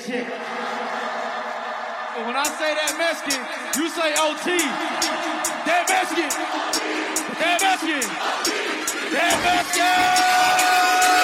Shit. When I say that Mexican, you say OT. That Mexican. That Mexican. That Mexican.